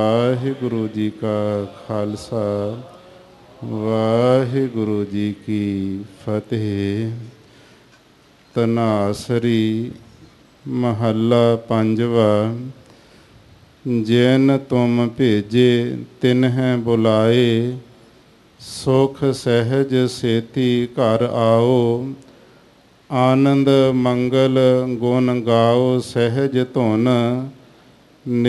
ਵਾਹਿਗੁਰੂ ਜੀ ਕਾ ਖਾਲਸਾ ਵਾਹਿਗੁਰੂ ਜੀ ਕੀ ਫਤਿਹ। ਧਨਾਸਰੀ ਮਹੱਲਾ ਪੰਜਵਾ। ਜਿਨ ਤੁਮ ਭੇਜੇ ਤਿਨਹਿ ਬੁਲਾਏ, ਸੁਖ ਸਹਿਜ ਸੇਤੀ ਘਰ ਆਓ। ਆਨੰਦ ਮੰਗਲ ਗੁਣ ਗਾਓ ਸਹਿਜ ਧੁਨ,